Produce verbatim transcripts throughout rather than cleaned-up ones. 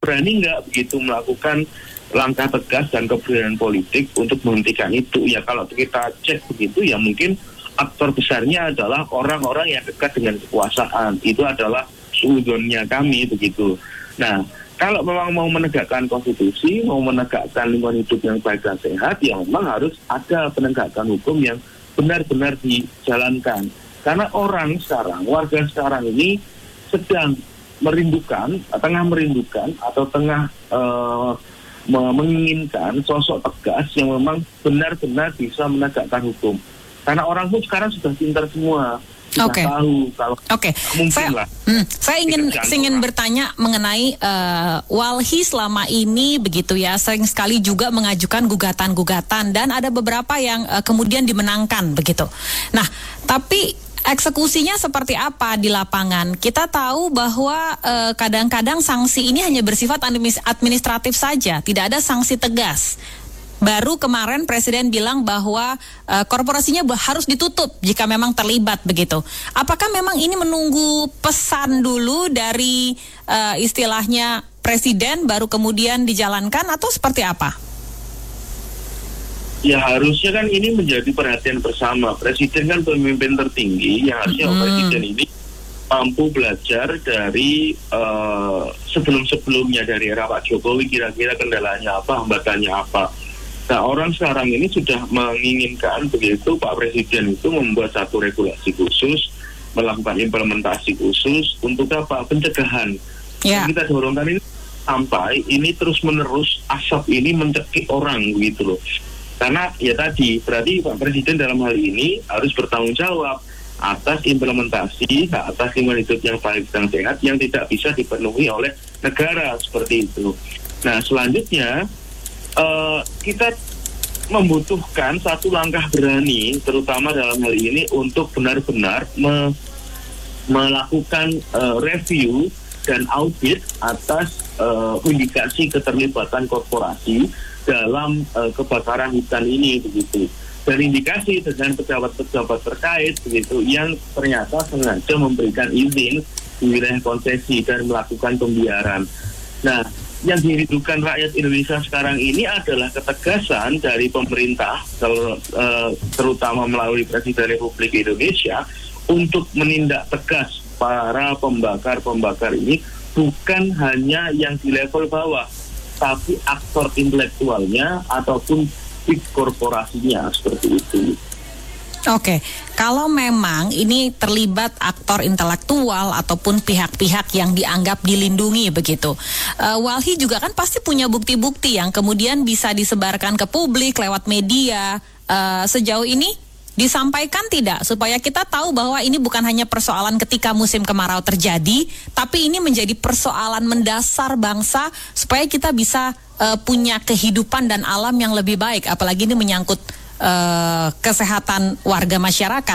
berani nggak begitu melakukan langkah tegas dan keberanian politik untuk menghentikan itu. Ya kalau kita cek begitu ya mungkin aktor besarnya adalah orang-orang yang dekat dengan kekuasaan. Itu adalah suudonnya kami begitu. Nah, kalau memang mau menegakkan konstitusi, mau menegakkan lingkungan hidup yang baik dan sehat, ya memang harus ada penegakan hukum yang benar-benar dijalankan. Karena orang sekarang, warga sekarang ini sedang merindukan, tengah merindukan atau tengah uh, menginginkan sosok tegas yang memang benar-benar bisa menegakkan hukum. Karena orang pun sekarang sudah pintar semua. Oke. Oke. Saya, hmm, saya ingin ingin bertanya mengenai uh, Walhi selama ini begitu ya sering sekali juga mengajukan gugatan-gugatan dan ada beberapa yang uh, kemudian dimenangkan begitu. Nah, tapi eksekusinya seperti apa di lapangan? Kita tahu bahwa uh, kadang-kadang sanksi ini hanya bersifat administratif saja, tidak ada sanksi tegas. Baru kemarin Presiden bilang bahwa uh, korporasinya harus ditutup jika memang terlibat begitu. Apakah memang ini menunggu pesan dulu dari uh, istilahnya Presiden baru kemudian dijalankan atau seperti apa? Ya harusnya kan ini menjadi perhatian bersama. Presiden kan pemimpin tertinggi yang harusnya hmm. Presiden ini mampu belajar dari uh, sebelum-sebelumnya dari era Pak Jokowi kira-kira kendalanya apa, hambatannya apa. Nah orang sekarang ini sudah menginginkan begitu Pak Presiden itu membuat satu regulasi khusus, melakukan implementasi khusus untuk apa? Pencegahan. Yeah. Kita dorongkan ini sampai ini terus-menerus asap ini mencekik orang begitu loh. Karena ya tadi, berarti Pak Presiden dalam hal ini harus bertanggung jawab atas implementasi, atas lingkungan hidup yang baik dan sehat yang tidak bisa dipenuhi oleh negara seperti itu. Nah selanjutnya uh, kita membutuhkan satu langkah berani, terutama dalam hal ini untuk benar-benar me- melakukan uh, review dan audit atas uh, indikasi keterlibatan korporasi dalam uh, kebakaran hutan ini begitu, dan indikasi dengan pejabat-pejabat terkait begitu yang ternyata sengaja memberikan izin di wilayah konsesi dan melakukan pembiaran. Nah, yang dirindukan rakyat Indonesia sekarang ini adalah ketegasan dari pemerintah, ter, uh, terutama melalui Presiden Republik Indonesia, untuk menindak tegas para pembakar-pembakar ini, bukan hanya yang di level bawah, tapi aktor intelektualnya ataupun big korporasinya seperti itu. Oke, kalau memang ini terlibat aktor intelektual ataupun pihak-pihak yang dianggap dilindungi begitu, uh, Walhi juga kan pasti punya bukti-bukti yang kemudian bisa disebarkan ke publik lewat media. Uh, sejauh ini disampaikan tidak supaya kita tahu bahwa ini bukan hanya persoalan ketika musim kemarau terjadi, tapi ini menjadi persoalan mendasar bangsa supaya kita bisa uh, punya kehidupan dan alam yang lebih baik, apalagi ini menyangkut uh, kesehatan warga masyarakat.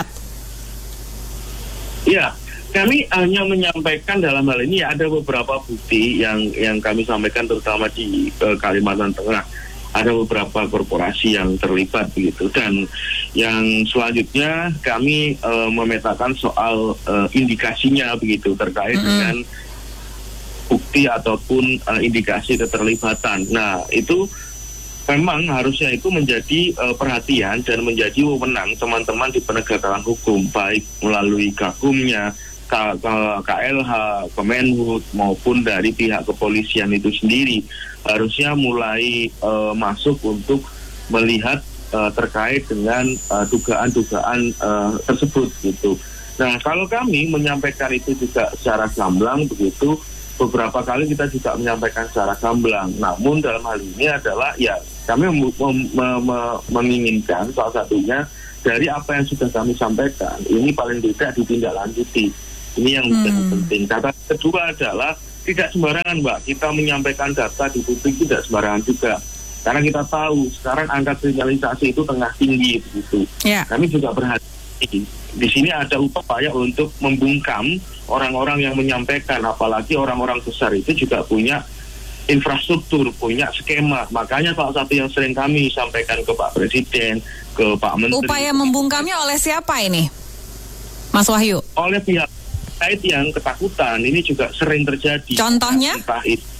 Ya, kami hanya menyampaikan dalam hal ini ya, ada beberapa bukti yang yang kami sampaikan terutama di uh, Kalimantan Tengah. Ada beberapa korporasi yang terlibat begitu, dan yang selanjutnya kami uh, memetakan soal uh, indikasinya begitu terkait mm-hmm. dengan bukti ataupun uh, indikasi keterlibatan. Nah itu memang harusnya itu menjadi uh, perhatian dan menjadi wewenang teman-teman di penegakan hukum, baik melalui Gakumnya, K- K- KLH, Kemenhub maupun dari pihak kepolisian itu sendiri, harusnya mulai uh, masuk untuk melihat uh, terkait dengan uh, dugaan-dugaan uh, tersebut gitu. Nah kalau kami menyampaikan itu juga secara gamblang begitu, beberapa kali kita juga menyampaikan secara gamblang. Namun dalam hal ini adalah ya kami mem- mem- mem- menginginkan salah satunya dari apa yang sudah kami sampaikan ini paling tidak ditindaklanjuti. Ini yang hmm. penting. Kata kedua adalah tidak sembarangan, Mbak. Kita menyampaikan data di publik tidak sembarangan juga. Karena kita tahu sekarang angka kriminalisasi itu tengah tinggi begitu. Yeah. Kami juga berhati-hati. Di sini ada upaya untuk membungkam orang-orang yang menyampaikan, apalagi orang-orang besar itu juga punya infrastruktur, punya skema. Makanya salah satu yang sering kami sampaikan ke Pak Presiden, ke Pak Menteri. Upaya membungkamnya oleh siapa ini, Mas Wahyu? Oleh pihak terkait yang ketakutan, ini juga sering terjadi. Contohnya? Entah itu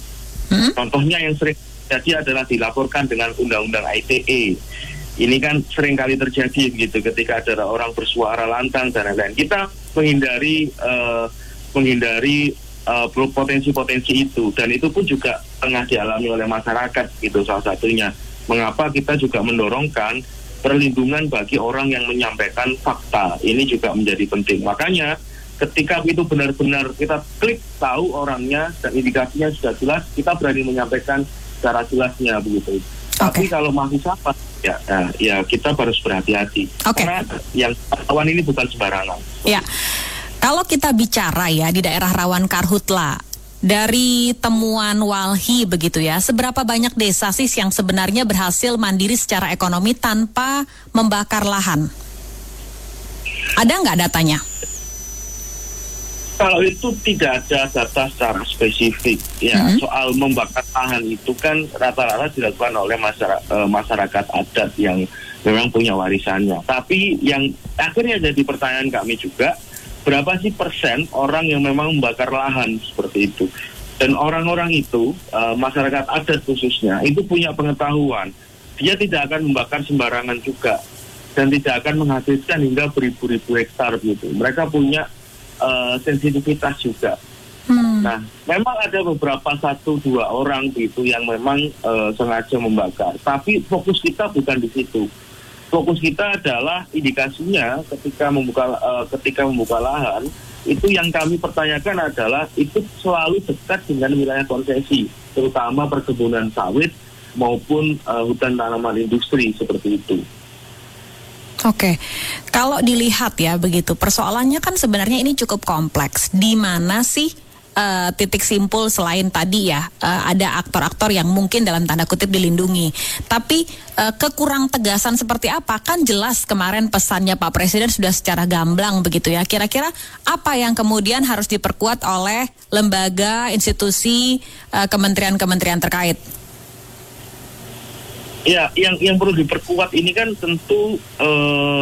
Hmm? Contohnya yang sering terjadi adalah dilaporkan dengan undang-undang I T E. Ini kan sering kali terjadi gitu ketika ada orang bersuara lantang dan lain-lain. Kita menghindari uh, menghindari uh, potensi-potensi itu, dan itu pun juga tengah dialami oleh masyarakat gitu salah satunya. Mengapa kita juga mendorongkan perlindungan bagi orang yang menyampaikan fakta, ini juga menjadi penting. Makanya ketika itu benar-benar kita klik tahu orangnya dan indikasinya sudah jelas, kita berani menyampaikan secara jelasnya begitu. Tapi okay. kalau masih sama, ya, ya, ya kita harus berhati-hati. Okay. Karena yang rawan ini bukan sembarangan. Ya, kalau kita bicara ya di daerah rawan karhutla, dari temuan Walhi begitu ya, seberapa banyak desa sih yang sebenarnya berhasil mandiri secara ekonomi tanpa membakar lahan? Ada nggak datanya? Kalau itu tidak ada data secara spesifik, ya mm-hmm. soal membakar lahan itu kan rata-rata dilakukan oleh masyarakat, uh, masyarakat adat yang memang punya warisannya. Tapi yang akhirnya jadi pertanyaan kami juga, berapa sih persen orang yang memang membakar lahan seperti itu? Dan orang-orang itu, uh, masyarakat adat khususnya, itu punya pengetahuan. Dia tidak akan membakar sembarangan juga, dan tidak akan menghabiskan hingga beribu-ribu hektar gitu. Mereka punya Uh, sensitivitas juga. Hmm. Nah, memang ada beberapa satu dua orang gitu yang memang uh, sengaja membakar. Tapi fokus kita bukan di situ. Fokus kita adalah indikasinya ketika membuka uh, ketika membuka lahan itu yang kami pertanyakan adalah itu selalu dekat dengan wilayah konsesi, terutama perkebunan sawit maupun uh, hutan tanaman industri seperti itu. Oke, kalau dilihat ya begitu, persoalannya kan sebenarnya ini cukup kompleks. Di mana sih uh, titik simpul selain tadi ya uh, ada aktor-aktor yang mungkin dalam tanda kutip dilindungi, tapi uh, kekurang tegasan seperti apa? Kan jelas kemarin pesannya Pak Presiden sudah secara gamblang begitu ya. Kira-kira apa yang kemudian harus diperkuat oleh lembaga, institusi, uh, kementerian-kementerian terkait? Ya, yang yang perlu diperkuat ini kan tentu uh,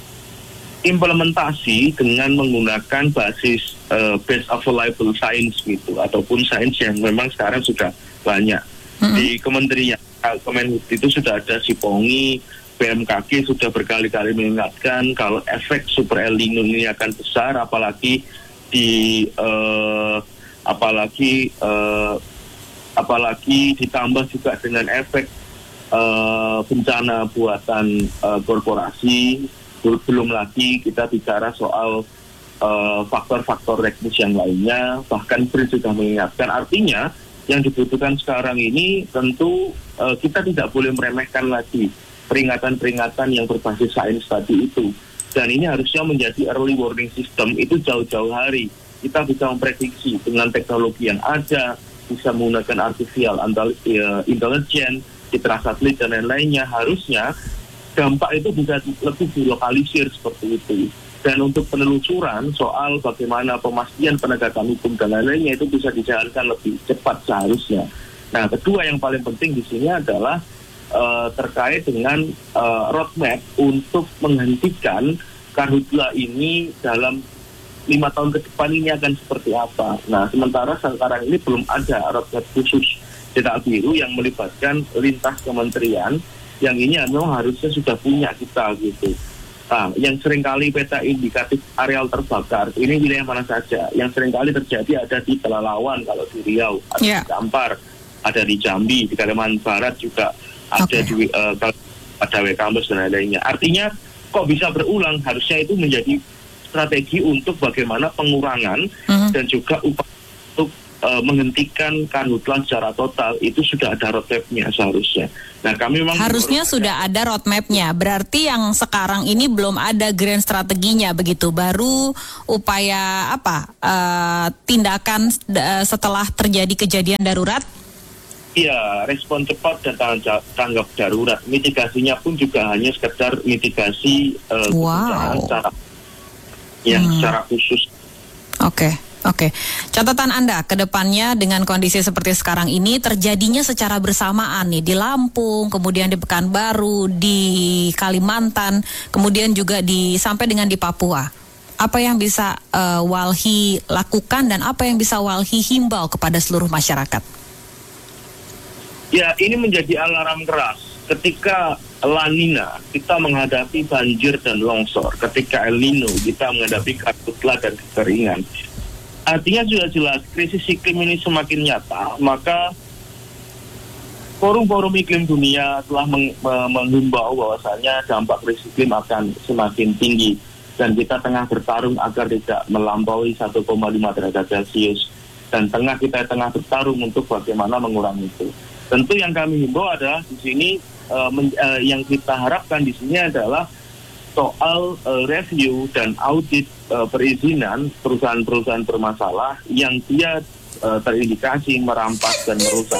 implementasi dengan menggunakan basis uh, base available science gitu, ataupun sains yang memang sekarang sudah banyak. Mm-hmm. Di Kementerian Kemenhub itu sudah ada SIPONGI, B M K G sudah berkali-kali mengingatkan kalau efek super El Nino ini akan besar, apalagi di uh, apalagi uh, apalagi ditambah juga dengan efek Uh, bencana buatan uh, korporasi. Belum lagi kita bicara soal uh, faktor-faktor teknis yang lainnya. Bahkan B R I sudah mengingatkan, artinya yang dibutuhkan sekarang ini tentu uh, kita tidak boleh meremehkan lagi peringatan-peringatan yang berbasis sains tadi itu. Dan ini harusnya menjadi early warning system, itu jauh-jauh hari. Kita bisa memprediksi dengan teknologi yang ada, bisa menggunakan artificial intelligence, citra satelit dan lain-lainnya, harusnya dampak itu bisa lebih dilokalisir seperti itu. Dan untuk penelusuran soal bagaimana pemastian penegakan hukum dan lain-lainnya itu bisa dijalankan lebih cepat seharusnya. Nah, kedua yang paling penting di sini adalah uh, terkait dengan uh, roadmap untuk menghentikan karhutla ini dalam lima tahun ke depan ini akan seperti apa. Nah, sementara sekarang ini belum ada roadmap khusus cetak biru yang melibatkan lintas kementerian, yang ini memang harusnya sudah punya kita gitu. Nah, yang seringkali peta indikatif areal terbakar, ini wilayah mana saja? Yang seringkali terjadi ada di Pelalawan, kalau di Riau, ada yeah. di Kampar, ada di Jambi, di Kalimantan Barat juga ada okay. di uh, ada W Kampus dan lain-lainnya. Artinya kok bisa berulang? Harusnya itu menjadi strategi untuk bagaimana pengurangan uh-huh. dan juga upaya untuk Uh, menghentikan karhutla secara total. Itu sudah ada roadmap-nya seharusnya. Nah, kami memang harusnya sudah ada roadmap-nya. Berarti yang sekarang ini belum ada grand strateginya begitu. Baru upaya apa? Uh, tindakan uh, setelah terjadi kejadian darurat. Iya, respon cepat dan tanggap, tanggap darurat. Mitigasinya pun juga hanya sekedar mitigasi uh, wow. secara yang hmm. secara khusus. Oke. Okay. Oke, catatan Anda ke depannya dengan kondisi seperti sekarang ini terjadinya secara bersamaan nih di Lampung, kemudian di Pekanbaru, di Kalimantan, kemudian juga di sampai dengan di Papua. Apa yang bisa uh, Walhi lakukan dan apa yang bisa Walhi himbau kepada seluruh masyarakat? Ya, ini menjadi alarm keras. Ketika La Nina, kita menghadapi banjir dan longsor. Ketika El Nino, kita menghadapi karhutla dan kekeringan. Artinya sudah jelas, krisis iklim ini semakin nyata, maka forum-forum iklim dunia telah meng- menghimbau bahwasanya dampak krisis iklim akan semakin tinggi. Dan kita tengah bertarung agar tidak melampaui satu koma lima derajat Celcius. Dan tengah kita tengah bertarung untuk bagaimana mengurangi itu. Tentu yang kami himbau adalah di sini, uh, men- uh, yang kita harapkan di sini adalah soal uh, review dan audit uh, perizinan perusahaan-perusahaan bermasalah yang dia uh, terindikasi merampas dan merusak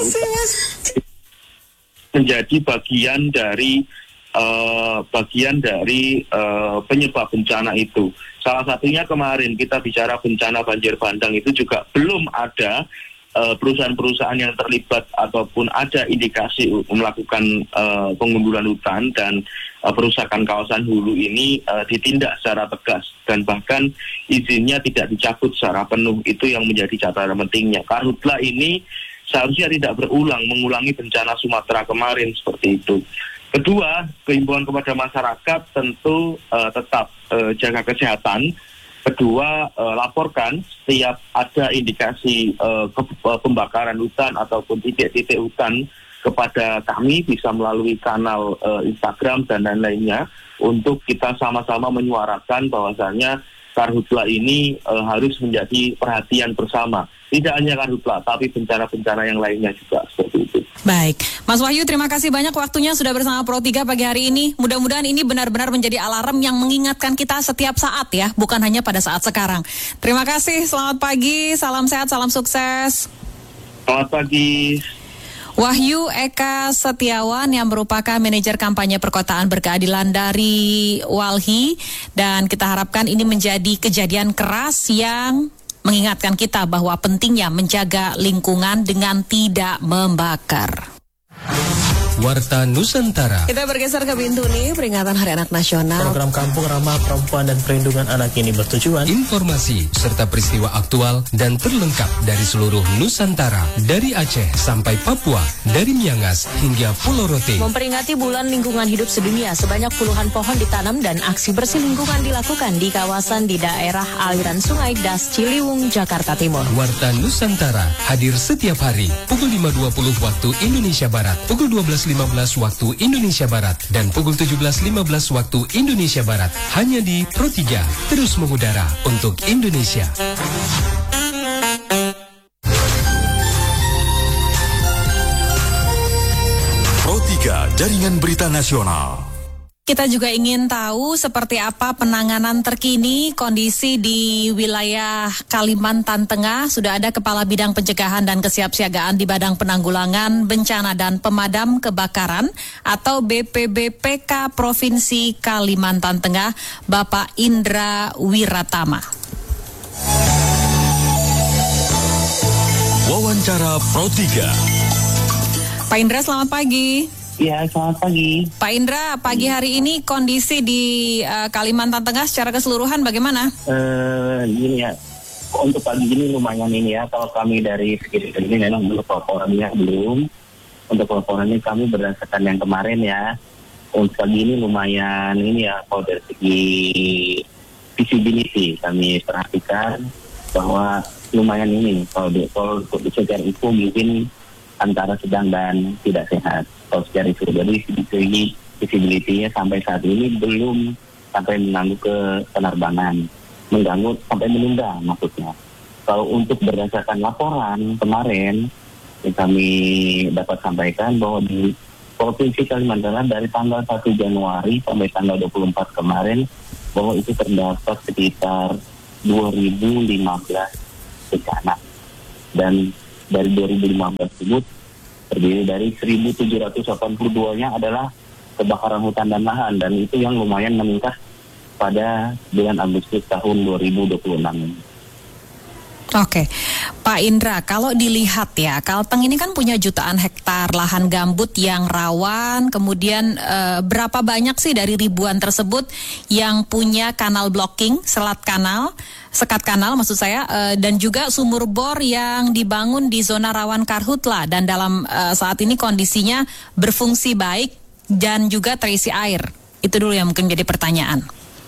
menjadi bagian dari uh, bagian dari uh, penyebab bencana itu. Salah satunya kemarin kita bicara bencana banjir bandang itu juga belum ada uh, perusahaan-perusahaan yang terlibat ataupun ada indikasi melakukan uh, pengunduran hutan dan uh, perusakan kawasan hulu ini uh, ditindak secara tegas dan bahkan izinnya tidak dicabut secara penuh. Itu yang menjadi catatan pentingnya. Karhutla ini seharusnya tidak berulang, mengulangi bencana Sumatera kemarin seperti itu. Kedua, kehimbauan kepada masyarakat tentu uh, tetap uh, jaga kesehatan. Kedua, uh, laporkan setiap ada indikasi uh, ke- pembakaran hutan ataupun titik-titik hutan kepada kami, bisa melalui kanal uh, Instagram dan lain-lainnya, untuk kita sama-sama menyuarakan bahwasannya karhutla ini uh, harus menjadi perhatian bersama. Tidak hanya karhutla, tapi bencana-bencana yang lainnya juga seperti itu. Baik, Mas Wahyu, terima kasih banyak waktunya sudah bersama Pro tiga pagi hari ini. Mudah-mudahan ini benar-benar menjadi alarm yang mengingatkan kita setiap saat ya, bukan hanya pada saat sekarang. Terima kasih, selamat pagi, salam sehat, salam sukses. Selamat pagi. Wahyu Eka Setiawan yang merupakan manajer kampanye perkotaan berkeadilan dari Walhi, dan kita harapkan ini menjadi kejadian keras yang mengingatkan kita bahwa pentingnya menjaga lingkungan dengan tidak membakar. Warta Nusantara. Kita bergeser ke Bintuni, peringatan Hari Anak Nasional. Program Kampung Ramah Perempuan dan Perlindungan Anak ini bertujuan Informasi serta peristiwa aktual dan terlengkap dari seluruh Nusantara, dari Aceh sampai Papua, dari Miangas hingga Pulau Rote. Memperingati Bulan Lingkungan Hidup Sedunia, sebanyak puluhan pohon ditanam dan aksi bersih lingkungan dilakukan di kawasan di daerah aliran Sungai Das Ciliwung, Jakarta Timur. Warta Nusantara hadir setiap hari pukul lima dua puluh waktu Indonesia Barat, pukul dua belas lima belas waktu Indonesia Barat, dan pukul tujuh belas lima belas waktu Indonesia Barat. Hanya di Pro tiga, terus mengudara untuk Indonesia. Pro tiga, Jaringan Berita Nasional. Kita juga ingin tahu seperti apa penanganan terkini kondisi di wilayah Kalimantan Tengah. Sudah ada Kepala Bidang Pencegahan dan Kesiapsiagaan di Badan Penanggulangan Bencana dan Pemadam Kebakaran atau B P B P K Provinsi Kalimantan Tengah, Bapak Indra Wiratama. Wawancara Pro tiga. Pak Indra, selamat pagi. Ya, selamat pagi. Pak Indra, pagi hari ini kondisi di uh, Kalimantan Tengah secara keseluruhan bagaimana? Uh, gini ya, untuk pagi ini lumayan ini ya. Kalau kami dari segi ini memang belum laporannya belum. Untuk laporannya kami berdasarkan yang kemarin ya. Untuk pagi ini lumayan ini ya. Kalau dari segi visibility kami perhatikan bahwa lumayan ini. Kalau di, kalau untuk dicegah itu mungkin antara sedang dan tidak sehat. Kalau secara itu, jadi segi visibility-nya sampai saat ini belum sampai mengganggu ke penerbangan, mengganggu sampai menunda maksudnya. Kalau untuk berdasarkan laporan kemarin yang kami dapat sampaikan bahwa di Provinsi Kalimantan dari tanggal satu Januari sampai tanggal dua puluh empat kemarin bahwa itu terdapat sekitar dua ribu lima belas bencana, dan dari dua ribu lima belas tersebut terdiri dari seribu tujuh ratus delapan puluh dua-nya adalah kebakaran hutan dan lahan, dan itu yang lumayan meningkat pada bulan Agustus tahun dua ribu dua puluh enam. Oke, Pak Indra, kalau dilihat ya, Kalteng ini kan punya jutaan hektar lahan gambut yang rawan, kemudian e, berapa banyak sih dari ribuan tersebut yang punya kanal blocking, selat kanal, sekat kanal maksud saya, e, dan juga sumur bor yang dibangun di zona rawan karhutla dan dalam e, saat ini kondisinya berfungsi baik dan juga terisi air. Itu dulu yang mungkin jadi pertanyaan.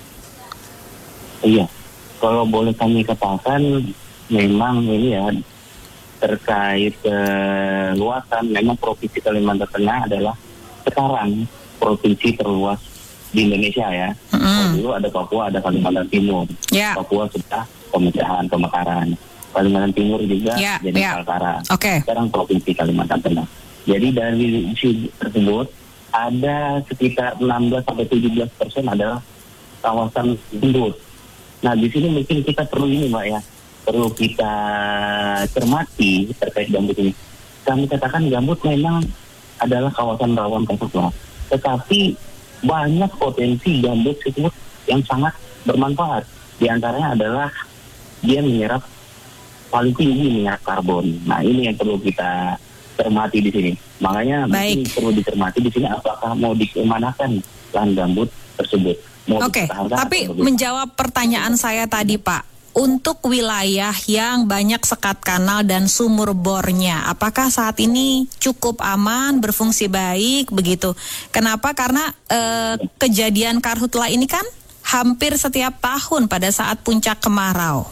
Iya, kalau boleh kami katakan, memang ini ya terkait uh, luasan, memang Provinsi Kalimantan Tengah adalah sekarang provinsi terluas di Indonesia ya. Mm-hmm. Dulu ada Papua, ada Kalimantan Timur. Yeah. Papua sudah pemecahan, pemekaran. Kalimantan Timur juga yeah. jadi yeah. Kaltara. Okay. Sekarang Provinsi Kalimantan Tengah. Jadi dari isi tersebut ada sekitar enam belas sampai tujuh belas persen adalah kawasan gambut. Nah di sini mungkin kita perlu ini Mbak ya. Perlu kita cermati terkait gambut ini. Kami katakan gambut memang adalah kawasan rawan karhutla, tetapi banyak potensi gambut tersebut yang sangat bermanfaat. Di antaranya adalah dia menyerap paling tinggi minyak karbon. Nah ini yang perlu kita cermati di sini. Makanya mungkin perlu dicermati di sini apakah mau dikemanakan lahan gambut tersebut. Oke, okay. Tapi menjawab pertanyaan saya tadi Pak. Untuk wilayah yang banyak sekat kanal dan sumur bornya, apakah saat ini cukup aman, berfungsi baik, begitu? Kenapa? Karena eh, kejadian karhutla ini kan hampir setiap tahun pada saat puncak kemarau.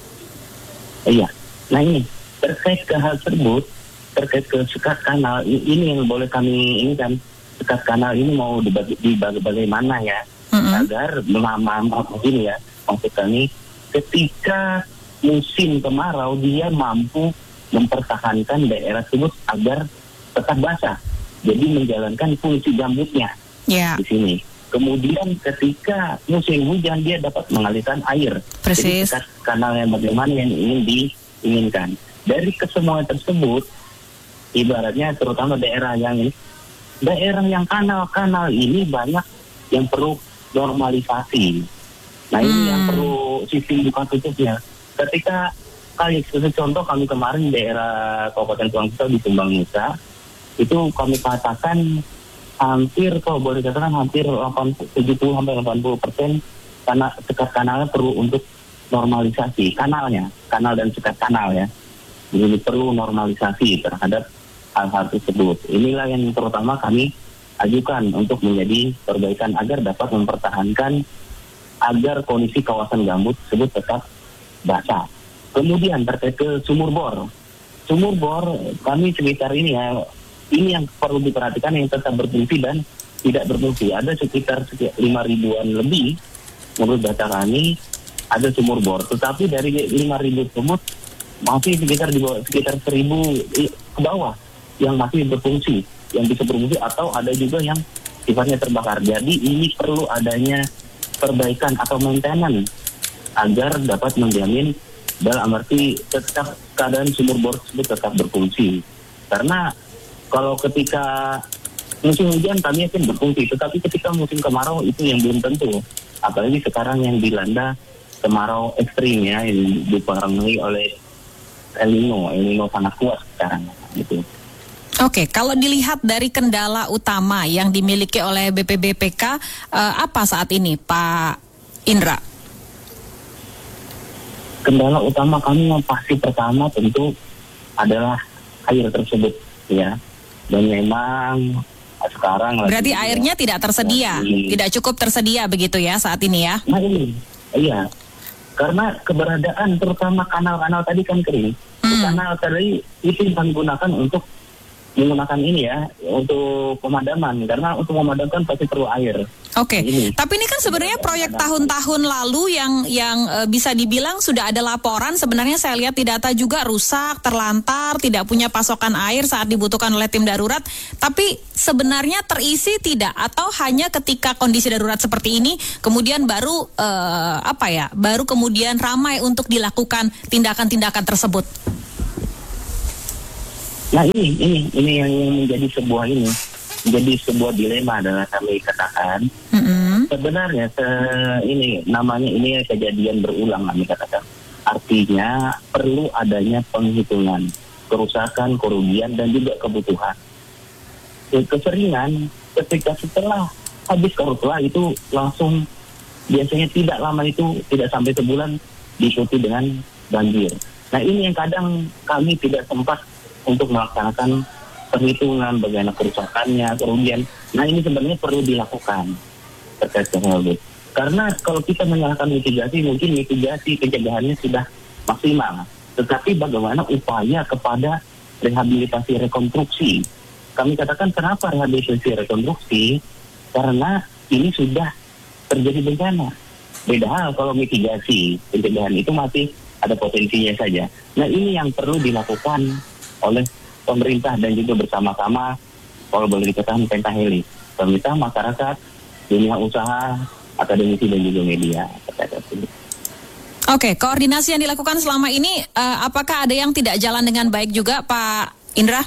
Iya, nah ini terkait ke hal tersebut, terkait ke sekat kanal, ini yang boleh kami ini kan, sekat kanal ini mau dibagi, dibagi bagaimana ya, mm-hmm. agar memahami begini ya, maksud kami, ketika musim kemarau dia mampu mempertahankan daerah tersebut agar tetap basah, jadi menjalankan fungsi gambutnya yeah. di sini. Kemudian ketika musim hujan dia dapat mengalirkan air. Persis. Jadi kanal yang bagaimana yang ingin diinginkan. Dari kesemuanya tersebut, ibaratnya terutama daerah yang ini, daerah yang kanal-kanal ini banyak yang perlu normalisasi. Nah ini hmm. yang perlu sistem buka tutupnya. Ketika kali contoh kami kemarin daerah Kabupaten Tulang Kita di Tumbang Nusa, itu kami katakan hampir kalau boleh katakan hampir tujuh puluh sampai delapan puluh persen karena sekat kanalnya perlu untuk normalisasi kanalnya, kanal dan sekat kanal ya. Jadi perlu normalisasi terhadap hal-hal tersebut. Inilah yang terutama kami ajukan untuk menjadi perbaikan agar dapat mempertahankan agar kondisi kawasan gambut tersebut tetap basah. Kemudian terkait ke sumur bor. Sumur bor kami sekitar ini ya, ini yang perlu diperhatikan yang tetap berfungsi dan tidak berfungsi. Ada sekitar lima ribuan lebih menurut data kami ada sumur bor. Tetapi dari lima ribu tersebut masih sekitar di bawah, sekitar seribu ke bawah yang masih berfungsi, yang bisa berfungsi atau ada juga yang sifatnya terbakar. Jadi ini perlu adanya perbaikan atau maintenance agar dapat menjamin dalam arti tetap keadaan sumur bor tersebut tetap berfungsi. Karena kalau ketika musim hujan kami akan berfungsi, tetapi ketika musim kemarau itu yang belum tentu. Apalagi sekarang yang dilanda kemarau ekstrim ya, yang dipengaruhi oleh El Nino, El Nino sangat kuat sekarang gitu. Oke, kalau dilihat dari kendala utama yang dimiliki oleh B P B P K, eh, apa saat ini, Pak Indra? Kendala utama kami yang pasti pertama tentu adalah air tersebut, ya. Dan memang sekarang berarti lagi, airnya ya, tidak tersedia, lagi, tidak cukup tersedia begitu ya saat ini ya? Nah ini, iya. Karena keberadaan terutama kanal-kanal tadi kan kering. Hmm. Kanal tadi itu kami gunakan untuk menggunakan ini ya untuk pemadaman, karena untuk memadamkan pasti perlu air. Oke, okay. Tapi ini kan sebenarnya proyek tahun-tahun lalu yang yang e, bisa dibilang sudah ada laporan. Sebenarnya saya lihat di data juga rusak, terlantar, tidak punya pasokan air saat dibutuhkan oleh tim darurat. Tapi sebenarnya terisi tidak, atau hanya ketika kondisi darurat seperti ini kemudian baru e, apa ya, baru kemudian ramai untuk dilakukan tindakan-tindakan tersebut. Nah ini, ini, ini yang menjadi sebuah ini, menjadi sebuah dilema adalah kami katakan. Mm-hmm. Sebenarnya se, ini namanya ini kejadian berulang kami katakan. Artinya perlu adanya penghitungan kerusakan, kerugian, dan juga kebutuhan. Keseringan ketika setelah habis karhutlah itu langsung biasanya tidak lama itu, tidak sampai sebulan diikuti dengan banjir. Nah ini yang kadang kami tidak sempat untuk melaksanakan perhitungan bagaimana kerusakannya, kerugian. Nah ini sebenarnya perlu dilakukan terkait dengan hal itu. Karena kalau kita menyalahkan mitigasi, mungkin mitigasi pencegahannya sudah maksimal. Tetapi bagaimana upaya kepada rehabilitasi rekonstruksi? Kami katakan kenapa rehabilitasi rekonstruksi? Karena ini sudah terjadi bencana. Beda hal kalau mitigasi, pencegahan itu masih ada potensinya saja. Nah ini yang perlu dilakukan oleh pemerintah dan juga bersama-sama, kalau boleh dikatakan pentahelix. Pemerintah, masyarakat, dunia usaha, akademisi dan juga media. Oke, koordinasi yang dilakukan selama ini, uh, apakah ada yang tidak jalan dengan baik juga, Pak Indra?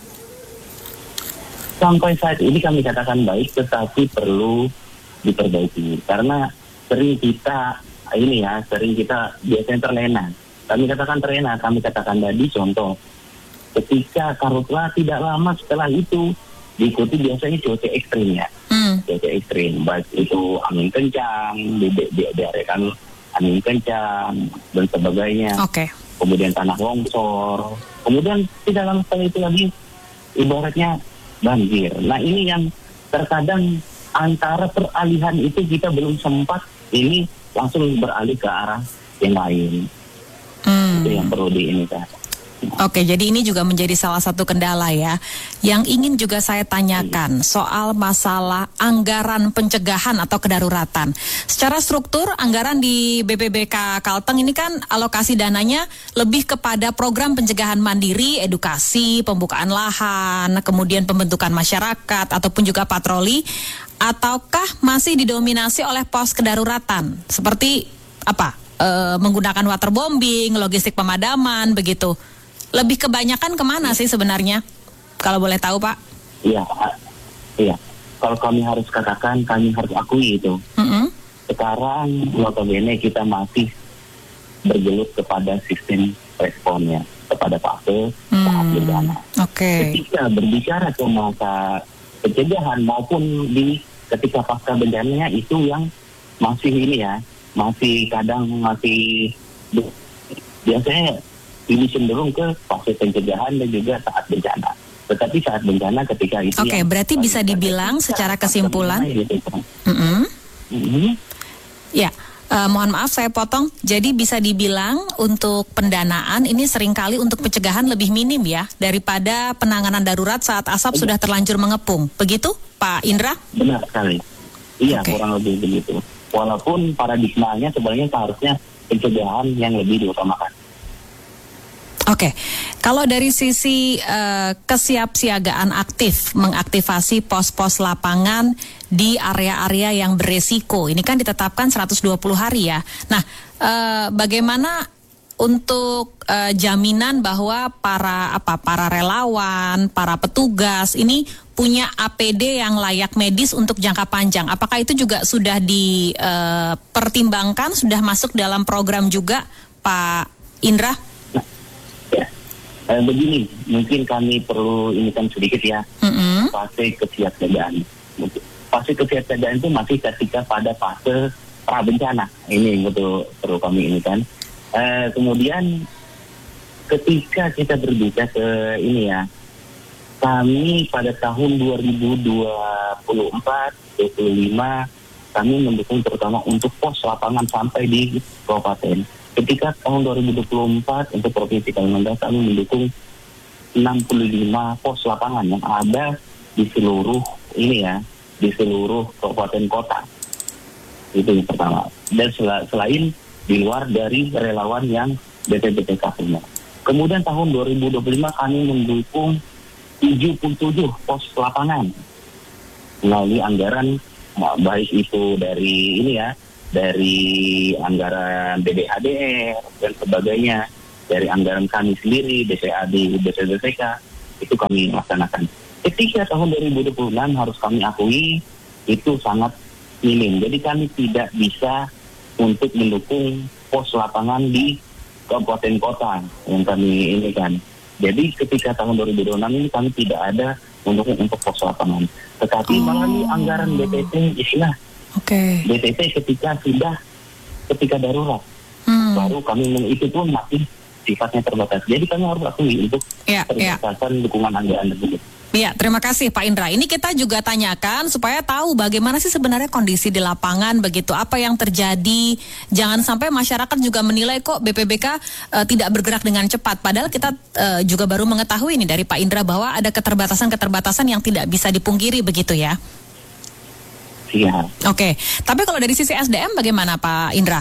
Sampai saat ini kami katakan baik, tetapi perlu diperbaiki. Karena sering kita, ini ya, sering kita biasanya terlena. Kami katakan terlena, kami katakan tadi contoh. Ketika karhutlah tidak lama setelah itu, diikuti biasanya cuaca ekstrim ya. Hmm. Cuaca ekstrim, baik itu angin kencang, diadakan angin kencang, dan sebagainya. Oke. Okay. Kemudian tanah longsor. Kemudian tidak lama setelah itu lagi, ibaratnya banjir. Nah ini yang terkadang antara peralihan itu kita belum sempat ini langsung beralih ke arah yang lain. Hmm. Itu yang perlu diingat. Oke, jadi ini juga menjadi salah satu kendala ya. Yang ingin juga saya tanyakan soal masalah anggaran pencegahan atau kedaruratan. Secara struktur, anggaran di B P B K Kalteng ini kan alokasi dananya lebih kepada program pencegahan mandiri, edukasi, pembukaan lahan, kemudian pembentukan masyarakat, ataupun juga patroli. Ataukah masih didominasi oleh pos kedaruratan? Seperti apa? E, menggunakan waterbombing, logistik pemadaman, begitu. Lebih kebanyakan kemana sih sebenarnya? Kalau boleh tahu, Pak? Iya, iya. Kalau kami harus katakan, kami harus akui itu. Mm-hmm. Sekarang, notabene kita masih bergelut kepada sistem responnya, kepada fase mm. saat bencana. Oke. Okay. Ketika berbicara ke masa pencegahan maupun di ketika pasca bencananya itu yang masih ini ya, masih kadang masih biasanya ini cenderung ke fase pencegahan dan juga saat bencana. Tetapi saat bencana ketika itu... Oke, okay, berarti bisa dibilang secara kesimpulan... Mm-hmm. Mm-hmm. Ya, uh, mohon maaf saya potong. Jadi bisa dibilang untuk pendanaan ini seringkali untuk pencegahan lebih minim ya, daripada penanganan darurat saat asap sudah terlanjur mengepung. Begitu, Pak Indra? Benar sekali. Iya, okay. Kurang lebih begitu. Walaupun paradigmanya sebenarnya seharusnya pencegahan yang lebih diutamakan. Oke, okay. Kalau dari sisi uh, kesiapsiagaan aktif mengaktifasi pos-pos lapangan di area-area yang beresiko, ini kan ditetapkan seratus dua puluh hari ya. Nah, uh, bagaimana untuk uh, jaminan bahwa para apa para relawan, para petugas ini punya A P D yang layak medis untuk jangka panjang? Apakah itu juga sudah dipertimbangkan, uh, sudah masuk dalam program juga, Pak Indra? Eh, begini, mungkin kami perlu inikan sedikit ya, mm-hmm. fase kesiapsiagaan. Fase kesiapsiagaan itu masih ketika pada fase prabencana. Ini betul perlu kami inikan. Eh, kemudian ketika kita berbicara ke ini ya, kami pada tahun dua ribu dua puluh empat dua puluh lima kami mendukung terutama untuk pos lapangan sampai di kabupaten. Ketika tahun dua ribu dua puluh empat untuk Provinsi Kalimantan kami mendukung enam puluh lima pos lapangan yang ada di seluruh ini ya, di seluruh kabupaten kota. Itu yang pertama. Dan sel- selain di luar dari relawan yang B P B K K punya. Kemudian tahun dua ribu dua puluh lima kami mendukung tujuh puluh tujuh pos lapangan melalui anggaran baik itu dari ini ya, dari anggaran B D H D R dan sebagainya, dari anggaran kami sendiri, D C A D, D C D C K, itu kami laksanakan. Ketika tahun dua ribu dua puluh enam harus kami akui itu sangat minim. Jadi kami tidak bisa untuk mendukung pos lapangan di kabupaten kota yang kami ini kan. Jadi ketika tahun dua ribu dua puluh enam ini kami tidak ada untuk untuk pos lapangan, tetapi oh. melalui anggaran B T T istilah okay. B T T ketika sudah ketika darurat hmm. baru kami itu pun masih sifatnya terbatas. Jadi kami harus akui untuk ya, perbatasan ya. dukungan anggaran tersebut. Iya, terima kasih Pak Indra. Ini kita juga tanyakan supaya tahu bagaimana sih sebenarnya kondisi di lapangan begitu, apa yang terjadi. Jangan sampai masyarakat juga menilai kok B P B K uh, tidak bergerak dengan cepat. Padahal kita uh, juga baru mengetahui ini dari Pak Indra bahwa ada keterbatasan-keterbatasan yang tidak bisa dipungkiri begitu ya. Iya. Oke, tapi kalau dari sisi S D M bagaimana Pak Indra?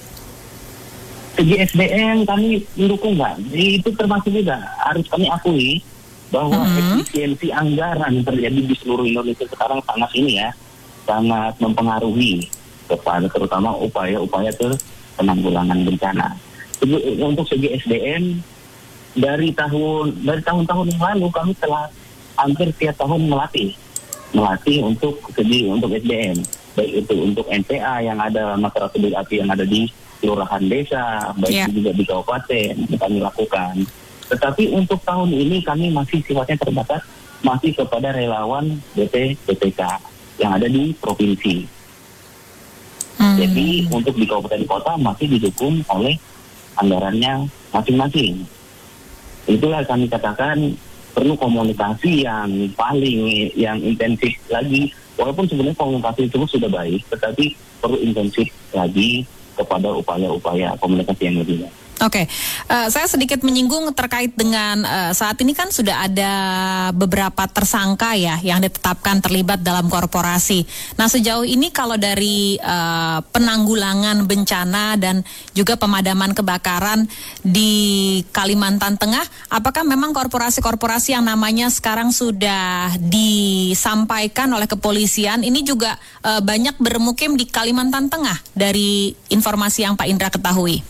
Segi S D M kami mendukung Mbak. Itu termasuk juga harus kami akui bahwa mm-hmm. efisiensi anggaran yang terjadi di seluruh Indonesia sekarang sangat ini ya, sangat mempengaruhi kepada terutama upaya-upaya ke penanggulangan bencana. Untuk segi S D M dari tahun dari tahun-tahun yang lalu kami telah hampir tiap tahun melatih melatih untuk segi untuk S D M, baik itu untuk N P A yang ada masyarakat peduli api yang ada di kelurahan desa, baik yeah. juga di kabupaten kami lakukan. Tetapi untuk tahun ini kami masih sifatnya terbatas, masih kepada relawan B P B P K yang ada di provinsi. Hmm. Jadi untuk di kabupaten kota masih didukung oleh anggarannya masing-masing. Itulah kami katakan perlu komunikasi yang paling yang intensif lagi. Walaupun sebenarnya komunikasi itu sudah baik, tetapi perlu intensif lagi kepada upaya-upaya komunikasi yang lebih baik. Oke, okay. uh, saya sedikit menyinggung terkait dengan uh, saat ini kan sudah ada beberapa tersangka ya yang ditetapkan terlibat dalam korporasi. Nah sejauh ini kalau dari uh, penanggulangan bencana dan juga pemadaman kebakaran di Kalimantan Tengah, apakah memang korporasi-korporasi yang namanya sekarang sudah disampaikan oleh kepolisian ini juga uh, banyak bermukim di Kalimantan Tengah dari informasi yang Pak Indra ketahui?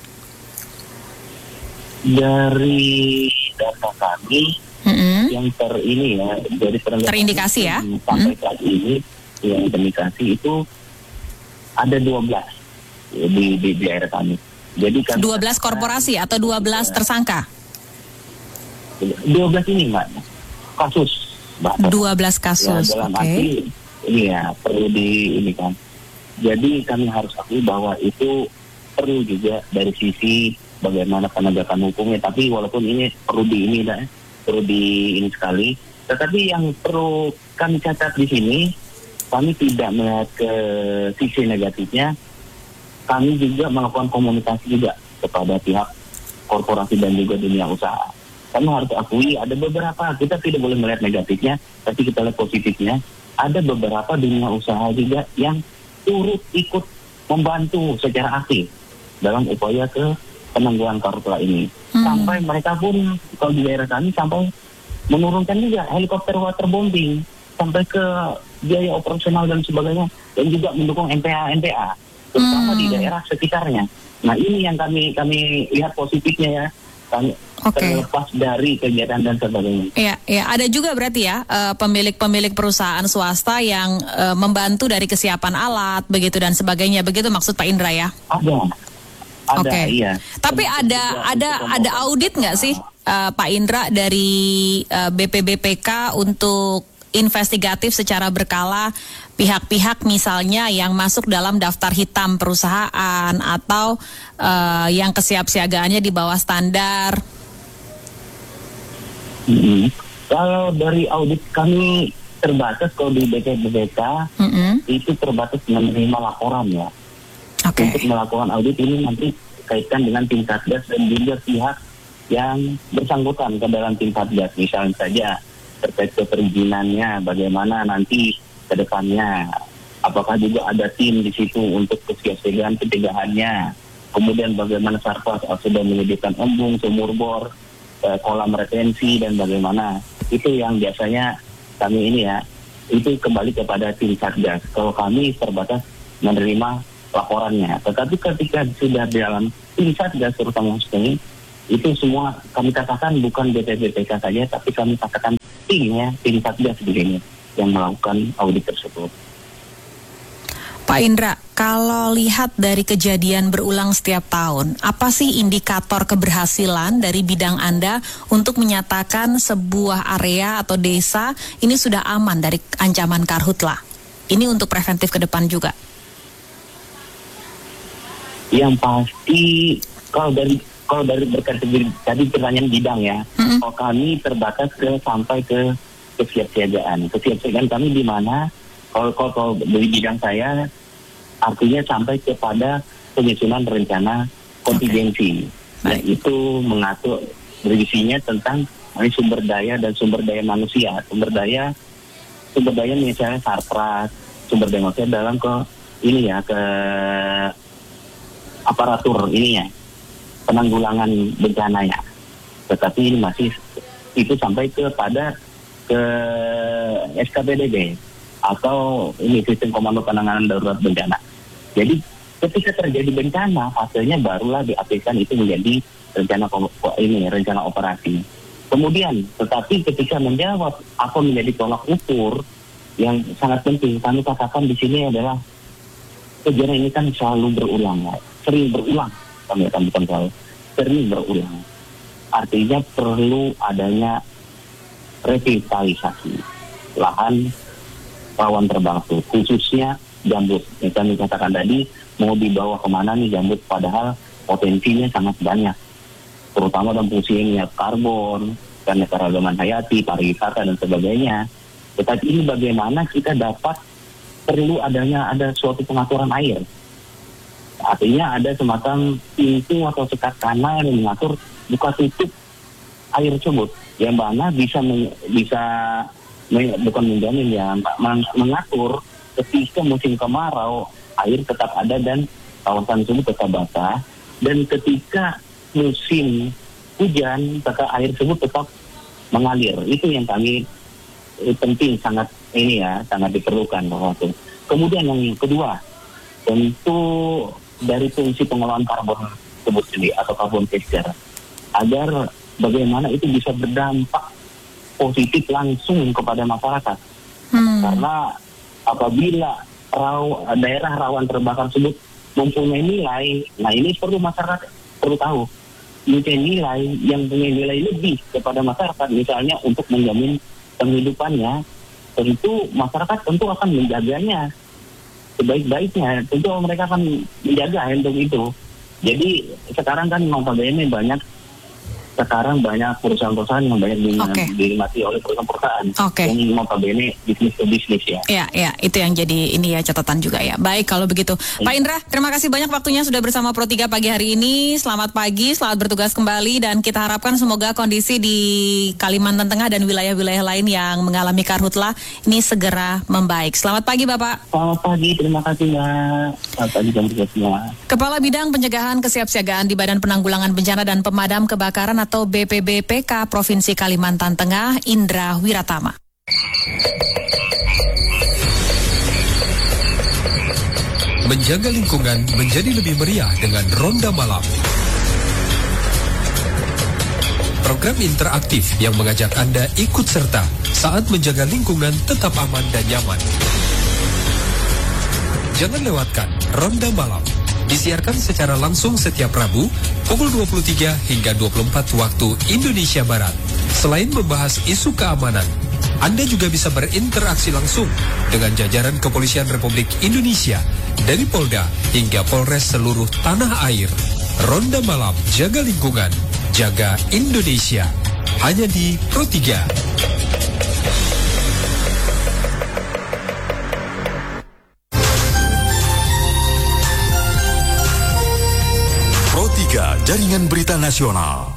Dari data kami mm-hmm. yang ter ini ya dari terindikasi ya sampai mm-hmm. saat ini yang terindikasi itu ada dua belas di di daerah kami. Jadi kan dua belas korporasi atau dua belas ya, tersangka? dua belas ini Mbak kasus Mbak. dua belas kasus. Ya, dalam okay. arti ini ya perlu di ini kan. Jadi kami harus akui bahwa itu perlu juga dari sisi bagaimana penegakan hukumnya, tapi walaupun ini perlu di ini dah, perlu di ini sekali. Tetapi yang perlu kami catat di sini, kami tidak melihat ke sisi negatifnya. Kami juga melakukan komunikasi juga kepada pihak korporasi dan juga dunia usaha. Kami harus akui ada beberapa, kita tidak boleh melihat negatifnya, tapi kita lihat positifnya. Ada beberapa dunia usaha juga yang turut ikut membantu secara aktif dalam upaya ke penanggulangan karhutla ini. Hmm. Sampai mereka pun kalau di daerah kami sampai menurunkan juga helikopter waterbombing sampai ke biaya operasional dan sebagainya, dan juga mendukung N P A N P A terutama hmm. di daerah sekitarnya. Nah ini yang kami kami lihat positifnya ya, kami okay. terlepas dari kegiatan dan sebagainya. Iya, ya ada juga berarti ya uh, pemilik-pemilik perusahaan swasta yang uh, membantu dari kesiapan alat begitu dan sebagainya, begitu maksud Pak Indra ya? Ada. Oke, okay. iya. Tapi ada ada ada audit nggak sih uh, Pak Indra dari uh, B P B P K untuk investigatif secara berkala pihak-pihak misalnya yang masuk dalam daftar hitam perusahaan atau uh, yang kesiapsiagaannya di bawah standar? Mm-hmm. Kalau dari audit kami terbatas, kalau di B P B P K mm-hmm. itu terbatas menerima laporan ya. Okay. Untuk melakukan audit ini nanti kaitkan dengan tim Satgas dan juga pihak yang bersangkutan ke dalam tim Satgas. Misalnya saja terkait keperizinannya, bagaimana nanti ke depannya, apakah juga ada tim di situ untuk kesiapsiagaan pencegahannya, kemudian bagaimana Sarpas sudah menyediakan embung, sumur bor, eh, kolam retensi dan bagaimana. Itu yang biasanya kami ini ya, itu kembali kepada tim Satgas. Kalau kami terbatas menerima laporannya, tetapi ketika sudah di dalam tim Satgas terutama ini, itu semua kami katakan bukan B P B P K saja, tapi kami katakan timnya, tim Satgas begini yang melakukan audit tersebut. Pak Indra, kalau lihat dari kejadian berulang setiap tahun, apa sih indikator keberhasilan dari bidang Anda untuk menyatakan sebuah area atau desa ini sudah aman dari ancaman karhutla? Ini untuk preventif ke depan juga. Yang pasti kalau dari kalau dari berkategori tadi pertanyaan bidang ya, mm-hmm. kalau kami terbatas ke sampai ke kesiapsiagaan. Kesiapsiagaan kami di mana? Kalau kalau dari bidang saya artinya sampai kepada penyusunan rencana kontingensi, okay. Yaitu mengatur berisinya tentang sumber daya dan sumber daya manusia, sumber daya sumber daya misalnya sarpras, sumber daya manusia dalam ke ini ya ke aparatur ini ya penanggulangan bencana ya. Tetapi ini masih itu sampai kepada ke S K P D B atau ini sistem komando penanganan darurat bencana. Jadi ketika terjadi bencana hasilnya barulah diaplikasikan itu menjadi rencana ini rencana operasi. Kemudian tetapi ketika menjawab apa menjadi tolak ukur yang sangat penting kami katakan di sini adalah kejadian ini kan selalu berulang, ya. sering berulang, kami akan bukan selalu, sering berulang. Artinya perlu adanya revitalisasi lahan rawan terbakar, khususnya gambut. Yang kami katakan tadi, mau dibawa kemana nih gambut, padahal potensinya sangat banyak, terutama dalam fungsi minyak karbon, dan keragaman hayati, pariwisata dan sebagainya. Tetapi ini bagaimana kita dapat perlu adanya ada suatu pengaturan air. Artinya ada semacam pintu atau sekat kanal yang mengatur buka tutup air tersebut, yang mana bisa men, bisa men, bukan menjamin ya, men, mengatur ketika musim kemarau air tetap ada dan kawasan tersebut tetap basah, dan ketika musim hujan tetap air tersebut tetap mengalir. Itu yang kami eh, penting sangat ini ya sangat diperlukan waktu. Kemudian yang kedua tentu dari fungsi pengelolaan karbon tersebut sendiri atau carbon capture, agar bagaimana itu bisa berdampak positif langsung kepada masyarakat. Hmm. Karena apabila raw, daerah rawan terbakar tersebut mempunyai nilai, nah ini perlu masyarakat perlu tahu, mempunyai nilai yang punya nilai lebih kepada masyarakat, misalnya untuk menjamin penghidupannya, tentu masyarakat tentu akan menjaganya sebaik-baiknya, tentu mereka akan menjaga untuk itu. Jadi sekarang kan notabene banyak sekarang banyak perusahaan-perusahaan yang banyak dinikmati okay. oleh perusahaan-perusahaan okay. yang notabene bisnis ke bisnis ya. Ya, ya, itu yang jadi ini ya catatan juga ya. Baik kalau begitu, hmm. Pak Indra, terima kasih banyak waktunya sudah bersama Pro tiga pagi hari ini. Selamat pagi, selamat bertugas kembali, dan kita harapkan semoga kondisi di Kalimantan Tengah dan wilayah-wilayah lain yang mengalami karhutla ini segera membaik. Selamat pagi, Bapak. Selamat pagi, terima kasih Mbak. Selamat pagi dan semua. Kepala Bidang Pencegahan Kesiapsiagaan di Badan Penanggulangan Bencana dan Pemadam Kebakaran atau B P B P K Provinsi Kalimantan Tengah, Indra Wiratama. Menjaga lingkungan menjadi lebih meriah dengan Ronda Malam. Program interaktif yang mengajak Anda ikut serta saat menjaga lingkungan tetap aman dan nyaman. Jangan lewatkan Ronda Malam. Disiarkan secara langsung setiap Rabu pukul dua puluh tiga hingga dua puluh empat waktu Indonesia Barat. Selain membahas isu keamanan, Anda juga bisa berinteraksi langsung dengan jajaran Kepolisian Republik Indonesia dari Polda hingga Polres seluruh tanah air. Ronda Malam, jaga lingkungan, jaga Indonesia. Hanya di Pro tiga. Jaringan Berita Nasional.